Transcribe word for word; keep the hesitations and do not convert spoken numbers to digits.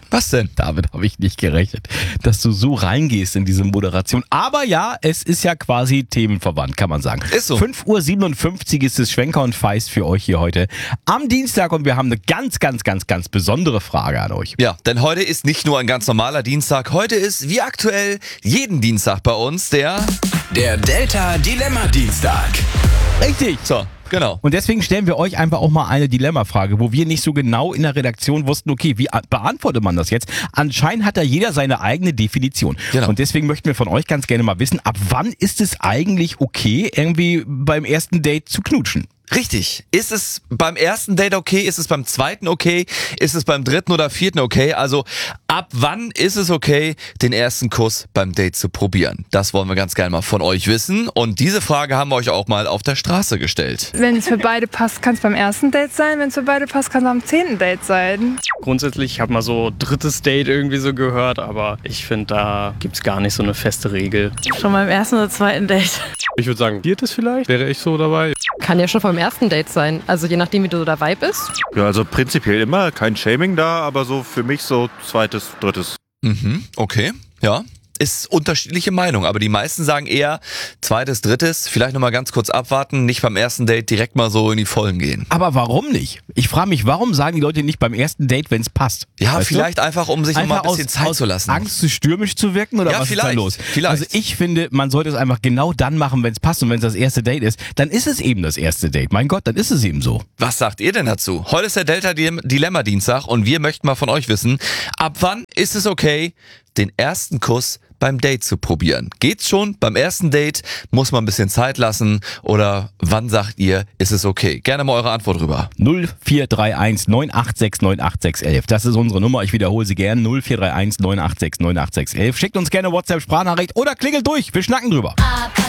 Was denn? Damit habe ich nicht gerechnet, dass du so reingehst in diese Moderation. Aber ja, es ist ja quasi themenverwandt, kann man sagen. Ist so. fünf Uhr siebenundfünfzig ist es Schwenker und Feist für euch hier heute am Dienstag und wir haben eine ganz, ganz, ganz, ganz besondere Frage an euch. Ja, denn heute ist nicht nur ein ganz normaler Dienstag, heute ist wie aktuell jeden Dienstag bei uns der... Der Delta Dilemma Dienstag. Richtig. So, genau. Und deswegen stellen wir euch einfach auch mal eine Dilemmafrage, wo wir nicht so genau in der Redaktion wussten, okay, wie beantwortet man das jetzt? Anscheinend hat da jeder seine eigene Definition. Genau. Und deswegen möchten wir von euch ganz gerne mal wissen, ab wann ist es eigentlich okay, irgendwie beim ersten Date zu knutschen? Richtig. Ist es beim ersten Date okay? Ist es beim zweiten okay? Ist es beim dritten oder vierten okay? Also ab wann ist es okay, den ersten Kuss beim Date zu probieren? Das wollen wir ganz gerne mal von euch wissen. Und diese Frage haben wir euch auch mal auf der Straße gestellt. Wenn es für beide passt, kann es beim ersten Date sein. Wenn es für beide passt, kann es am zehnten Date sein. Grundsätzlich, ich habe mal so drittes Date irgendwie so gehört, aber ich finde, da gibt es gar nicht so eine feste Regel. Schon beim ersten oder zweiten Date. Ich würde sagen, viertes vielleicht, wäre ich so dabei. Kann ja schon vom ersten Date sein, also je nachdem, wie du dabei bist. Ja, also prinzipiell immer, kein Shaming da, aber so für mich so zweites, drittes. Mhm, okay, ja. Ist unterschiedliche Meinung, aber die meisten sagen eher zweites, drittes, vielleicht nochmal ganz kurz abwarten, nicht beim ersten Date direkt mal so in die Vollen gehen. Aber warum nicht? Ich frage mich, warum sagen die Leute nicht beim ersten Date, wenn es passt? Ja, Weißt vielleicht du? einfach, um sich nochmal ein bisschen aus, Zeit aus zu lassen. Angst, zu stürmisch zu wirken oder Ja, was vielleicht, ist da los? vielleicht. Also ich finde, man sollte es einfach genau dann machen, wenn es passt und wenn es das erste Date ist, dann ist es eben das erste Date. Mein Gott, dann ist es eben so. Was sagt ihr denn dazu? Heute ist der Delta Dilemma Dienstag und wir möchten mal von euch wissen, ab wann ist es okay, den ersten Kuss beim Date zu probieren? Geht's schon beim ersten Date? Muss man ein bisschen Zeit lassen? Oder wann sagt ihr, ist es okay? Gerne mal eure Antwort rüber. null vier drei eins neun acht sechs neun acht sechs eins eins. Das ist unsere Nummer. Ich wiederhole sie gern. null vier drei eins neun acht sechs neun acht sechs eins eins. Schickt uns gerne WhatsApp-Sprachnachricht oder klingelt durch. Wir schnacken drüber.